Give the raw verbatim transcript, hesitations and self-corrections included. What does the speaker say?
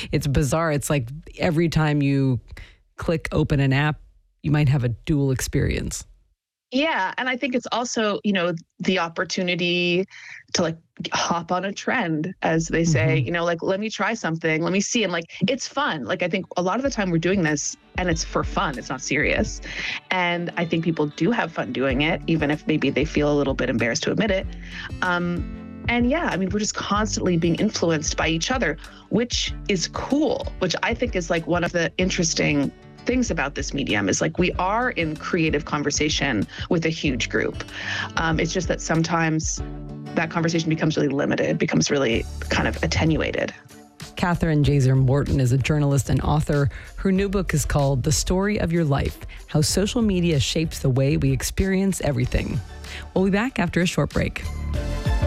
it's bizarre. It's like every time you click open an app, you might have a dual experience. Yeah. And I think it's also, you know, the opportunity to like hop on a trend, as they say, Mm-hmm. you know, like, let me try something, let me see. And like, it's fun. Like, I think a lot of the time we're doing this and it's for fun, it's not serious. And I think people do have fun doing it, even if maybe they feel a little bit embarrassed to admit it. Um, and yeah, I mean, we're just constantly being influenced by each other, which is cool, which I think is like one of the interesting things about this medium is like we are in creative conversation with a huge group. Um, it's just that sometimes that conversation becomes really limited, becomes really kind of attenuated. Catherine Jazer Morton is a journalist and author. Her new book is called The Story of Your Life: How Social Media Shapes the Way We Experience Everything. We'll be back after a short break.